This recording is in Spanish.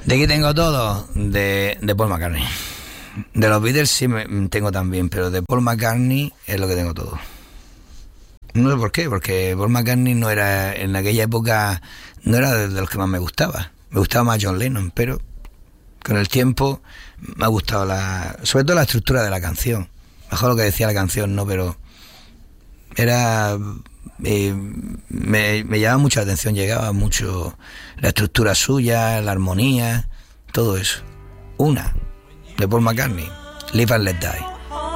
De aquí tengo todo, de Paul McCartney. De los Beatles sí tengo también, pero de Paul McCartney es lo que tengo todo. No sé por qué, porque Paul McCartney no era, en aquella época, no era de los que más me gustaba. Me gustaba más John Lennon, pero con el tiempo me ha gustado sobre todo la estructura de la canción. Mejor lo que decía la canción, no, pero era... me llamaba mucho la atención, llegaba mucho la estructura suya, la armonía, todo eso. Una, de Paul McCartney, Live and Let Die.